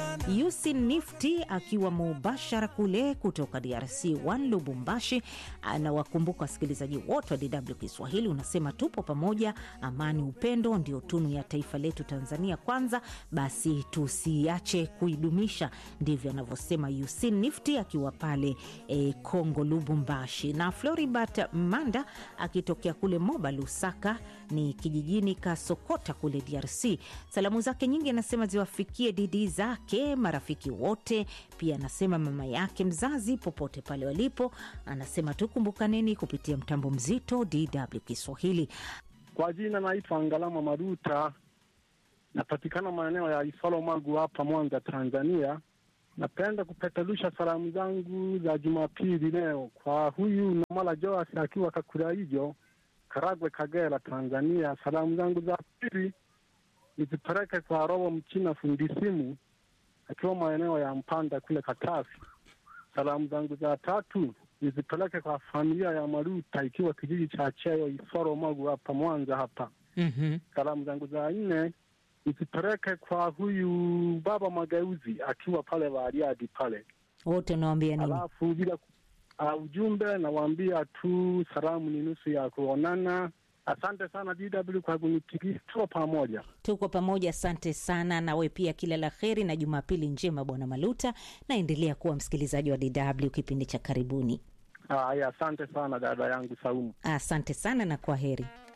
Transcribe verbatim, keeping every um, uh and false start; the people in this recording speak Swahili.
Yusin Nifty akiwa mubashara kule kutoka D R C one Lubumbashi, anawakumbuka wasikilizaji wote wa D W Kiswahili. Unasema tupo pamoja, amani upendo ndio tunu ya taifa letu Tanzania kwanza, basi tusiache kuidumisha. Ndivyo anavyosema Yusin Nifty akiwa pale e, Kongo Lubumbashi. Na Floribert Manda akitokea kule Moba Lusaka ni kijijini Kasokota kule D R C. Salamu zake nyingi anasema ziwafikie didi zake, marafiki wote, pia anasema mama yake mzazi popote pale walipo. Anasema tukumbukaneni kupitia mtambo mzito D W Kiswahili. Kwa jina naitwa Ngalama Maruta, napatikana maeneo ya Isolo Magu hapa Mwanza, Tanzania. Napenda kupeperusha salamu zangu za Jumapili leo kwa huyu Namala Joas akiwa Kakuraijo, Karagwe, Kagera, Tanzania. Salamu zangu za pili nizipeleke kwa Robo Mchina fundi simu akiwa maeneo ya Mpanda kule Katafi. Salamu zangu za tatu nizipeleke kwa familia ya Maruta ikiwa kijiji cha Cheyo Isoro Magu hapa Mwanza hapa. Mhm. Salamu zangu za nne nizipeleke kwa huyu Baba Mageuzi akiwa pale Bariadi pale. Wote nawaambia nini? Alafu bila uh, ujumbe nawaambia tu salamu ni nusu ya kuonana. Asante sana D W kwa kunipigia, tuko pamoja. Tuko pamoja, asante sana. Na wewe pia kila la kheri na Jumapili njema bwana Maluta, na endelea kuwa msikilizaji wa D W kipindi cha karibuni. Haya, asante sana dada yangu Saumu. Asante sana na kwaheri.